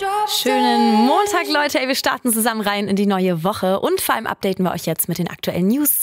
Schönen Montag, Leute. Wir starten zusammen rein in die neue Woche und vor allem updaten wir euch jetzt mit den aktuellen News.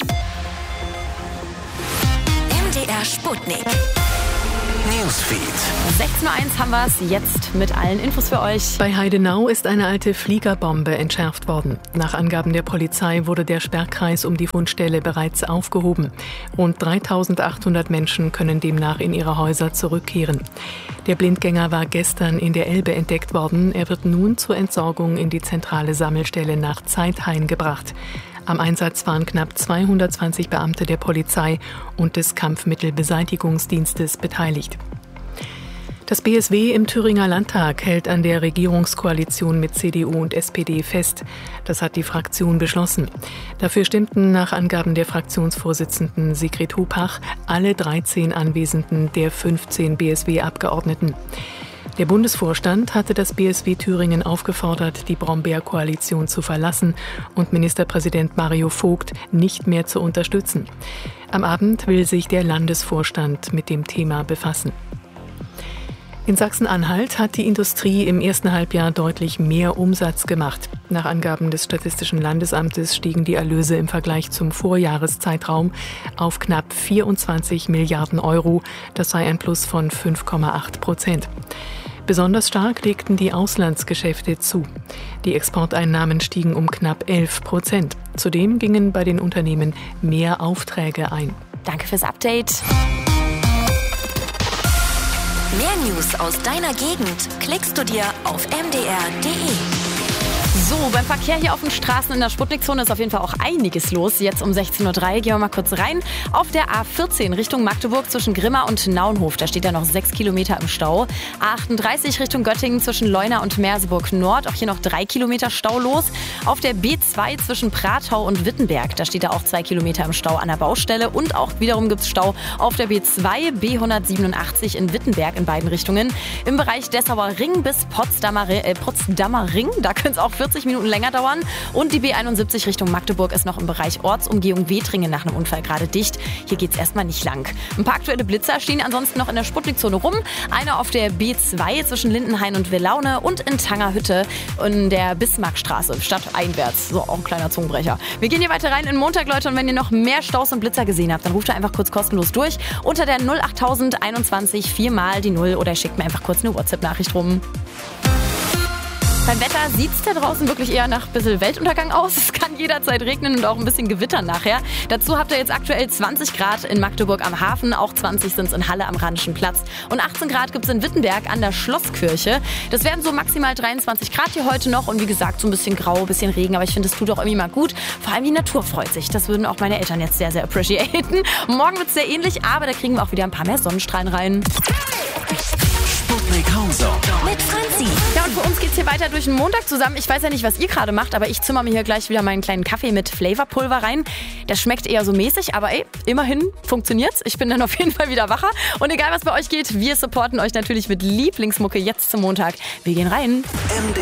MDR Sputnik. Newsfeed. 16.01 Uhr haben wir es jetzt mit allen Infos für euch. Bei Heidenau ist eine alte Fliegerbombe entschärft worden. Nach Angaben der Polizei wurde der Sperrkreis um die Fundstelle bereits aufgehoben. Rund 3.800 Menschen können demnach in ihre Häuser zurückkehren. Der Blindgänger war gestern in der Elbe entdeckt worden. Er wird nun zur Entsorgung in die zentrale Sammelstelle nach Zeithain gebracht. Am Einsatz waren knapp 220 Beamte der Polizei und des Kampfmittelbeseitigungsdienstes beteiligt. Das BSW im Thüringer Landtag hält an der Regierungskoalition mit CDU und SPD fest. Das hat die Fraktion beschlossen. Dafür stimmten nach Angaben der Fraktionsvorsitzenden Sigrid Hupach alle 13 Anwesenden der 15 BSW-Abgeordneten. Der Bundesvorstand hatte das BSW Thüringen aufgefordert, die Brombeer-Koalition zu verlassen und Ministerpräsident Mario Vogt nicht mehr zu unterstützen. Am Abend will sich der Landesvorstand mit dem Thema befassen. In Sachsen-Anhalt hat die Industrie im ersten Halbjahr deutlich mehr Umsatz gemacht. Nach Angaben des Statistischen Landesamtes stiegen die Erlöse im Vergleich zum Vorjahreszeitraum auf knapp 24 Milliarden Euro. Das sei ein Plus von 5,8%. Besonders stark legten die Auslandsgeschäfte zu. Die Exporteinnahmen stiegen um knapp 11%. Zudem gingen bei den Unternehmen mehr Aufträge ein. Danke fürs Update. Mehr News aus deiner Gegend klickst du dir auf mdr.de. So, beim Verkehr hier auf den Straßen in der Sputnikzone ist auf jeden Fall auch einiges los. Jetzt um 16.03 Uhr gehen wir mal kurz rein. Auf der A14 Richtung Magdeburg zwischen Grimma und Naunhof, da steht ja noch 6 Kilometer im Stau. A38 Richtung Göttingen zwischen Leuna und Merseburg Nord, auch hier noch 3 Kilometer Stau los. Auf der B2 zwischen Pratau und Wittenberg, da steht ja auch 2 Kilometer im Stau an der Baustelle. Und auch wiederum gibt es Stau auf der B2 B187 in Wittenberg in beiden Richtungen. Im Bereich Dessauer Ring bis Potsdamer Ring, da können es auch 40 Minuten länger dauern. Und die B71 Richtung Magdeburg ist noch im Bereich Ortsumgehung Wetringen nach einem Unfall gerade dicht. Hier geht es erstmal nicht lang. Ein paar aktuelle Blitzer stehen ansonsten noch in der Sputnikzone rum. Einer auf der B2 zwischen Lindenhain und Willaune und in Tangerhütte in der Bismarckstraße, stadteinwärts. So, auch ein kleiner Zungenbrecher. Wir gehen hier weiter rein in Montag, Leute. Und wenn ihr noch mehr Staus und Blitzer gesehen habt, dann ruft ihr einfach kurz kostenlos durch unter der 08021 4 die 0 oder schickt mir einfach kurz eine WhatsApp-Nachricht rum. Beim Wetter sieht es da draußen wirklich eher nach ein bisschen Weltuntergang aus. Es kann jederzeit regnen und auch ein bisschen gewittern nachher. Dazu habt ihr jetzt aktuell 20 Grad in Magdeburg am Hafen, auch 20 sind es in Halle am Rheinischen Platz. Und 18 Grad gibt es in Wittenberg an der Schlosskirche. Das werden so maximal 23 Grad hier heute noch und wie gesagt so ein bisschen grau, ein bisschen Regen. Aber ich finde, es tut auch irgendwie mal gut. Vor allem die Natur freut sich. Das würden auch meine Eltern jetzt sehr, sehr appreciaten. Morgen wird es sehr ähnlich, aber da kriegen wir auch wieder ein paar mehr Sonnenstrahlen rein. Sputnik Homezone. Mit Franzi. Ja, und für uns geht's hier weiter durch den Montag zusammen. Ich weiß ja nicht, was ihr gerade macht, aber ich zimmer mir hier gleich wieder meinen kleinen Kaffee mit Flavorpulver rein. Das schmeckt eher so mäßig, aber immerhin funktioniert's. Ich bin dann auf jeden Fall wieder wacher. Und egal, was bei euch geht, wir supporten euch natürlich mit Lieblingsmucke jetzt zum Montag. Wir gehen rein.